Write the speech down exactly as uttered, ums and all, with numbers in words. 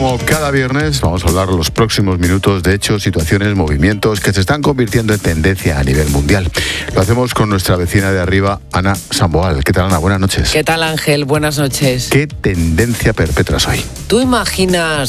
como cada viernes, vamos a hablar los próximos minutos de hechos, situaciones, movimientos que se están convirtiendo en tendencia a nivel mundial. Lo hacemos con nuestra vecina de arriba, Ana Samboal. ¿Qué tal, Ana? Buenas noches. ¿Qué tal, Ángel? Buenas noches. ¿Qué tendencia perpetras hoy? ¿Tú imaginas